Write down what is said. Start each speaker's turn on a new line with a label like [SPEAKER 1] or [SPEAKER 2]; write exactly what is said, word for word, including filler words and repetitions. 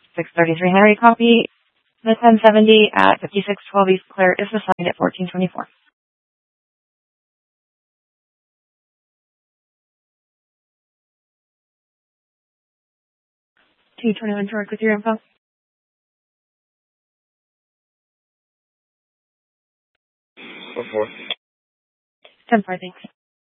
[SPEAKER 1] six thirty-three Henry copy. The ten seventy at fifty-six twelve East Clare is assigned at fourteen twenty-four. two twenty-one to work with your info.
[SPEAKER 2] What for?
[SPEAKER 1] ten four, thanks.